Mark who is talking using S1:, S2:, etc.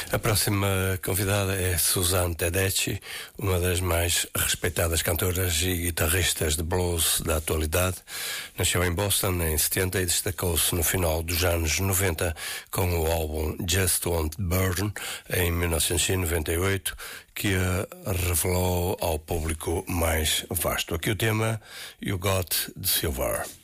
S1: A próxima convidada é Suzanne Tedeschi, uma das mais respeitadas cantoras e guitarristas de blues da atualidade. Nasceu em Boston em 70 e destacou-se no final dos anos 90 com o álbum Just Won't Burn, em 1998, que a revelou ao público mais vasto. Aqui o tema You Got the Silver.